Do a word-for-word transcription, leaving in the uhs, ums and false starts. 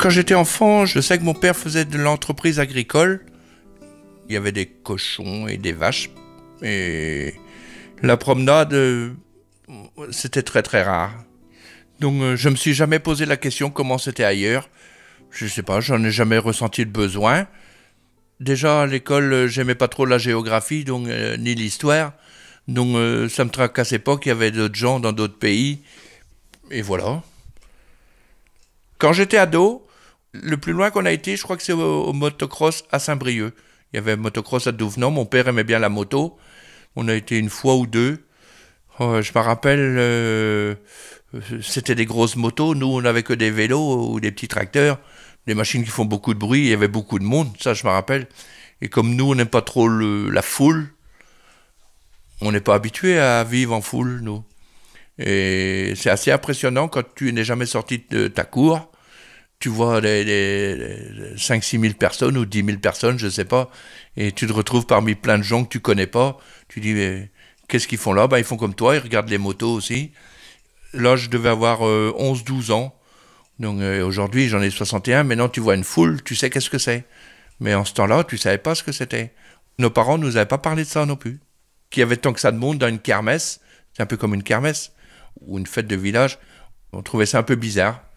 Quand j'étais enfant, je sais que mon père faisait de l'entreprise agricole. Il y avait des cochons et des vaches. Et la promenade, euh, c'était très très rare. Donc euh, je me suis jamais posé la question comment c'était ailleurs. Je sais pas, j'en ai jamais ressenti le besoin. Déjà à l'école, euh, j'aimais pas trop la géographie, donc euh, ni l'histoire. Donc euh, ça me tracassait pas qu'il y avait d'autres gens dans d'autres pays. Et voilà. Quand j'étais ado, le plus loin qu'on a été, je crois que c'est au, au motocross à Saint-Brieuc. Il y avait un motocross à Douvenant, mon père aimait bien la moto. On a été une fois ou deux. Oh, je me rappelle, euh, c'était des grosses motos. Nous, on n'avait que des vélos ou des petits tracteurs. Des machines qui font beaucoup de bruit. Il y avait beaucoup de monde, ça je me rappelle. Et comme nous, on n'aime pas trop le- la foule, on n'est pas habitué à vivre en foule, nous. Et c'est assez impressionnant quand tu n'es jamais sorti de ta cour. Tu vois les, les, les cinq six mille personnes ou dix mille personnes, je sais pas, et tu te retrouves parmi plein de gens que tu connais pas. Tu dis, mais qu'est-ce qu'ils font là? Ben, ils font comme toi, ils regardent les motos aussi. Là, je devais avoir euh, onze douze ans. Donc euh, aujourd'hui, j'en ai soixante et un. Maintenant, tu vois une foule, tu sais qu'est-ce que c'est. Mais en ce temps-là, tu savais pas ce que c'était. Nos parents nous avaient pas parlé de ça non plus. Qu'il y avait tant que ça de monde dans une kermesse, c'est un peu comme une kermesse, ou une fête de village. On trouvait ça un peu bizarre.